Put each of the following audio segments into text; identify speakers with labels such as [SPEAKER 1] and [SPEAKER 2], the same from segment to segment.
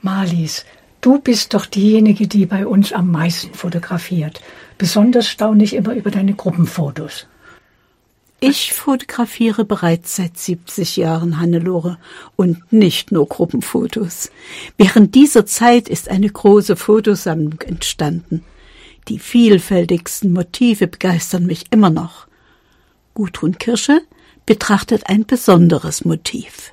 [SPEAKER 1] Marlies, du bist doch diejenige, die bei uns am meisten fotografiert. Besonders staune ich immer über deine Gruppenfotos.
[SPEAKER 2] Ich fotografiere bereits seit 70 Jahren, Hannelore, und nicht nur Gruppenfotos. Während dieser Zeit ist eine große Fotosammlung entstanden. Die vielfältigsten Motive begeistern mich immer noch. Gudrun Kirsche betrachtet ein besonderes Motiv.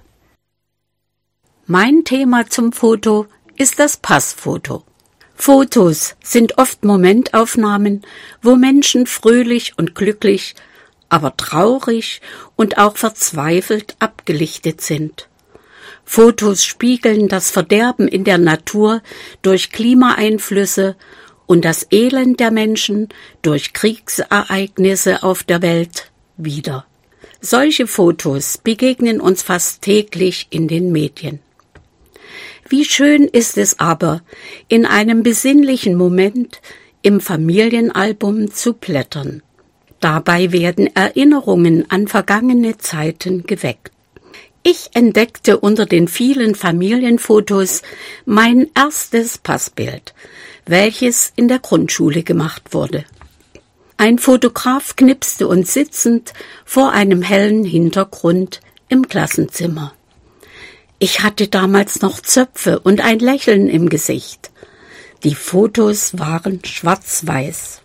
[SPEAKER 3] Mein Thema zum Foto ist das Passfoto. Fotos sind oft Momentaufnahmen, wo Menschen fröhlich und glücklich, aber traurig und auch verzweifelt abgelichtet sind. Fotos spiegeln das Verderben in der Natur durch Klimaeinflüsse und das Elend der Menschen durch Kriegsereignisse auf der Welt wider. Solche Fotos begegnen uns fast täglich in den Medien. Wie schön ist es aber, in einem besinnlichen Moment im Familienalbum zu blättern. Dabei werden Erinnerungen an vergangene Zeiten geweckt. Ich entdeckte unter den vielen Familienfotos mein erstes Passbild, welches in der Grundschule gemacht wurde. Ein Fotograf knipste uns sitzend vor einem hellen Hintergrund im Klassenzimmer. Ich hatte damals noch Zöpfe und ein Lächeln im Gesicht. Die Fotos waren schwarz-weiß.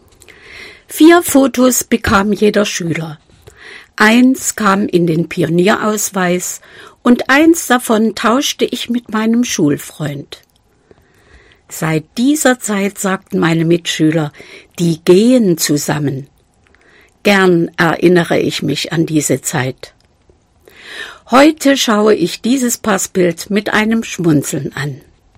[SPEAKER 3] 4 Fotos bekam jeder Schüler. 1 kam in den Pionierausweis und 1 davon tauschte ich mit meinem Schulfreund. Seit dieser Zeit sagten meine Mitschüler, die gehen zusammen. Gern erinnere ich mich an diese Zeit. Heute schaue ich dieses Passbild mit einem Schmunzeln an.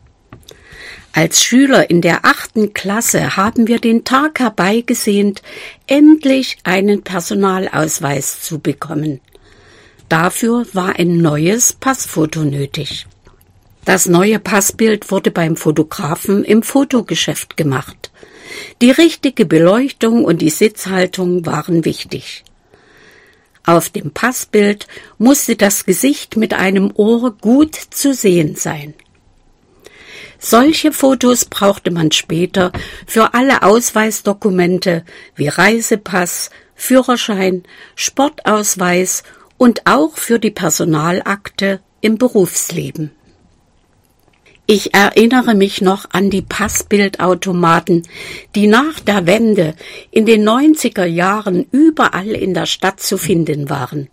[SPEAKER 3] Als Schüler in der 8. Klasse haben wir den Tag herbeigesehnt, endlich einen Personalausweis zu bekommen. Dafür war ein neues Passfoto nötig. Das neue Passbild wurde beim Fotografen im Fotogeschäft gemacht. Die richtige Beleuchtung und die Sitzhaltung waren wichtig. Auf dem Passbild musste das Gesicht mit einem Ohr gut zu sehen sein. Solche Fotos brauchte man später für alle Ausweisdokumente wie Reisepass, Führerschein, Sportausweis und auch für die Personalakte im Berufsleben. Ich erinnere mich noch an die Passbildautomaten, die nach der Wende in den 90er Jahren überall in der Stadt zu finden waren.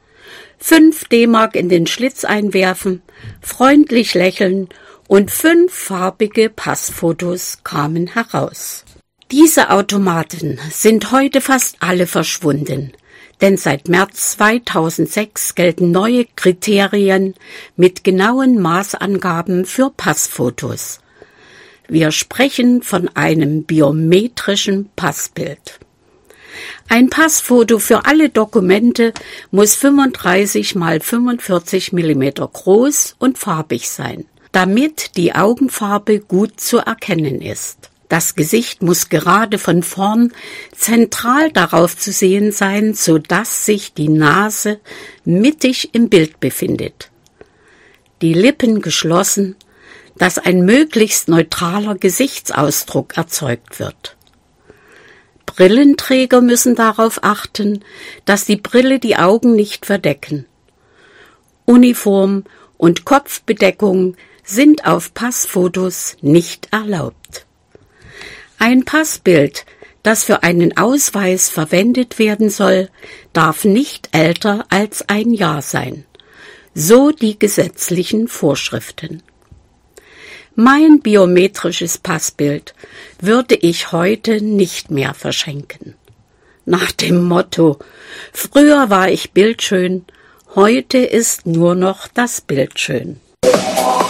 [SPEAKER 3] 5 D-Mark in den Schlitz einwerfen, freundlich lächeln und 5 farbige Passfotos kamen heraus. Diese Automaten sind heute fast alle verschwunden. Denn seit März 2006 gelten neue Kriterien mit genauen Maßangaben für Passfotos. Wir sprechen von einem biometrischen Passbild. Ein Passfoto für alle Dokumente muss 35 x 45 mm groß und farbig sein, damit die Augenfarbe gut zu erkennen ist. Das Gesicht muss gerade von vorn zentral darauf zu sehen sein, sodass sich die Nase mittig im Bild befindet. Die Lippen geschlossen, dass ein möglichst neutraler Gesichtsausdruck erzeugt wird. Brillenträger müssen darauf achten, dass die Brille die Augen nicht verdecken. Uniform und Kopfbedeckung sind auf Passfotos nicht erlaubt. Ein Passbild, das für einen Ausweis verwendet werden soll, darf nicht älter als 1 Jahr sein. So die gesetzlichen Vorschriften. Mein biometrisches Passbild würde ich heute nicht mehr verschenken. Nach dem Motto: Früher war ich bildschön, heute ist nur noch das Bild schön.